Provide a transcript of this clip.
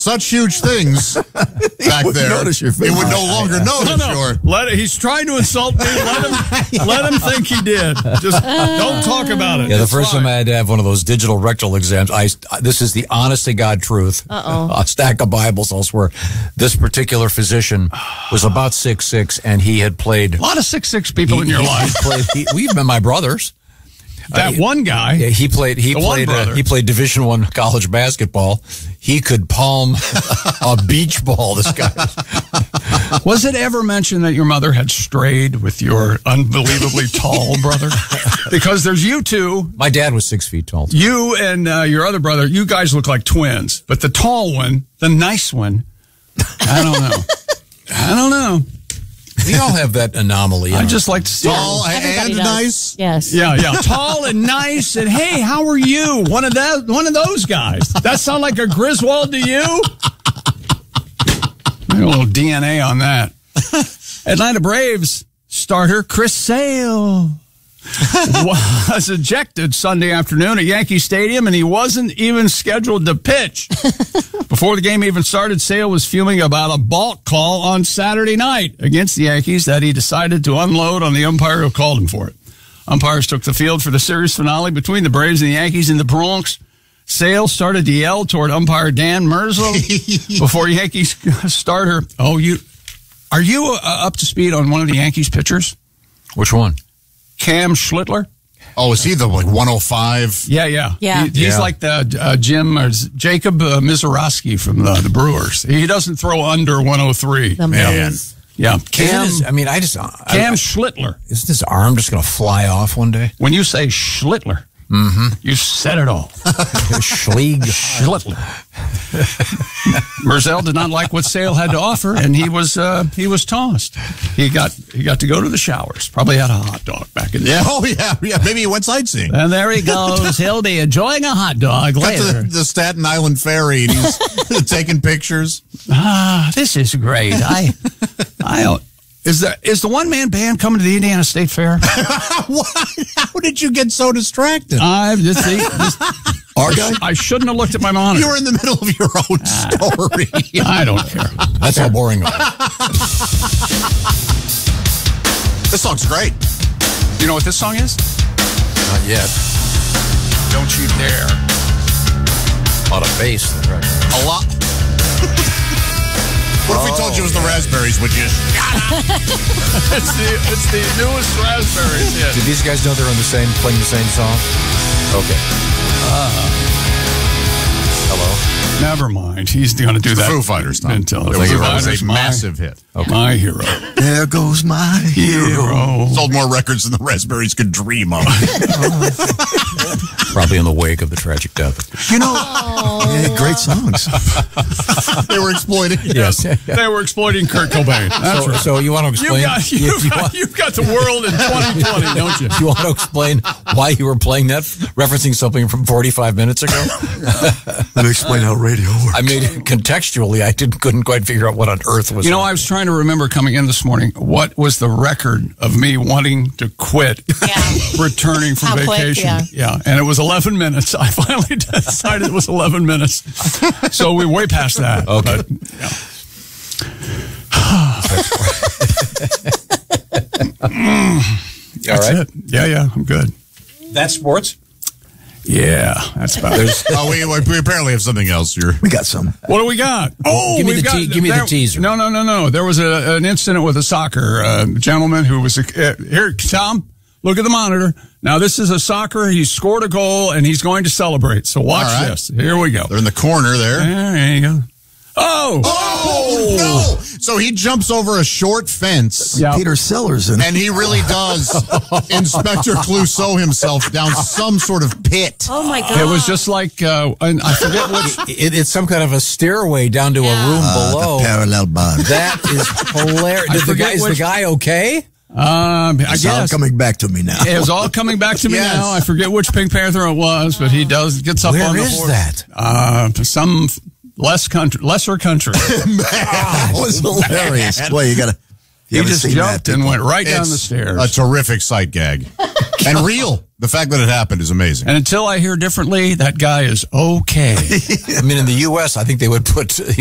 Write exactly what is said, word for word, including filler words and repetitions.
such huge things back there, notice your face. it would no longer no, notice no. your... Let it, he's trying to insult me. Let him, let him think he did. Just don't talk about it. Yeah, the It's first fine. time I had to have one of those digital rectal exams, I, this is the honest to God truth. Uh-oh. A stack of Bibles, I'll swear. This particular physician was about six six, and he had played... A lot of six six people he, in your he, life. He played, he, we've been my brothers. That Uh, one guy. Yeah, he played. He The one played. Uh, brother. he played Division One college basketball. He could palm a beach ball. This guy. Was it ever mentioned that your mother had strayed with your unbelievably tall brother? Because there's you two. My dad was six feet tall. You and uh, your other brother, you guys look like twins. But the tall one, the nice one, I don't know. I don't know. We all have that anomaly. I just like to see. Tall Everybody and does. nice. Yes. Yeah, yeah. Tall and nice, and hey, how are you? One of that, one of those guys. That sound like a Griswold to you? Maybe a little D N A on that. Atlanta Braves starter Chris Sale was ejected Sunday afternoon at Yankee Stadium, and he wasn't even scheduled to pitch. Before the game even started, Sale was fuming about a balk call on Saturday night against the Yankees that he decided to unload on the umpire who called him for it. Umpires took the field for the series finale between the Braves and the Yankees in the Bronx. Sale started to yell toward umpire Dan Merzel before Yankees starter. Oh, you are you uh, up to speed on one of the Yankees pitchers? Which one? Cam Schlittler? Oh, is he the like one oh five? Yeah, yeah. Yeah. He, he's Yeah. like the uh, Jim or Jacob uh, Mizorowski from the, the Brewers. He doesn't throw under one oh three. The Man. Miz. Yeah. Isn't Cam, his- I mean, I just. I, Cam I, Schlittler. isn't his arm just going to fly off one day? When you say Schlittler, mm-hmm. you said it all. Schlieg. Schlittler. Merzel did not like what Sale had to offer, and he was uh, he was tossed. He got he got to go to the showers. Probably had a hot dog back in the Yeah, oh yeah, yeah. Maybe he went sightseeing. And there he goes. He'll be enjoying a hot dog Got to later. the, the Staten Island Ferry, and he's taking pictures. Ah, this is great. I, I is the is the one man band coming to the Indiana State Fair? What? How did you get so distracted? I just, this, Our guy? I shouldn't have looked at my monitor. You were in the middle of your own story. I don't care. That's how boring it was. This song's great. You know what this song is? Not yet. Don't you dare. A lot of bass. Right. A lot. What if we told you it was the Raspberries? Would you? It's the it's the newest Raspberries hit. Did these guys know they're on the same, playing the same song? Okay. Hello. Never mind. He's going to do that. Foo Fighters, Tom. Until It the was, Foo it was Fighters, a my- massive hit. My hero. There goes my hero. Hero. Sold more records than the Raspberries could dream of. Probably in the wake of the tragic death. You know, yeah, great songs. They were exploiting. Yes. They were exploiting Kurt Cobain. That's So, right. so you want to You've explain? got, you, you've, you got, want, you've got the world in twenty twenty, don't you? you want to explain why you were playing that, referencing something from forty-five minutes ago? Let me explain how radio works. I mean, contextually, I didn't couldn't quite figure out what on earth was. You know, I was trying to remember coming in this morning, what was the record of me wanting to quit Yeah. returning from How quick, vacation? yeah. yeah, and it was eleven minutes. I finally decided it was eleven minutes. So we're way past that. Okay. But, yeah. All That's right. it. Yeah, yeah, I'm good. That's sports. Yeah, that's about it. Oh, we, we apparently have something else here. We got some. What do we got? Oh, Give me we've the got, te- give me the there- teaser. No, no, no, no. There was a, an incident with a soccer uh, gentleman who was a, uh, here. Tom, look at the monitor. Now this is a soccer. He scored a goal and he's going to celebrate. So watch All right. this. Here we go. They're in the corner there. There you go. Oh, Oh, no! So he jumps over a short fence. yeah. Peter Sellers in it. And he really does Inspector Clouseau himself down some sort of pit. Oh my God. It was just like uh, and I forget which. It, it's some kind of a stairway down to a room Uh, below. the parallel bond. That is hilarious. I Did the forget guy, is which- the guy okay? Um, I It's all guess coming back to me now. it was all coming back to me Yes. now. I forget which Pink Panther it was, but he does gets up Where on the is horse. that? Uh, some less country, lesser country. That was hilarious. Boy, you gotta. You He haven't just seen jumped that, and people. went right down It's the stairs. a terrific sight gag. And real. The fact that it happened is amazing. And until I hear differently, that guy is okay. I mean, in the U S, I think they would put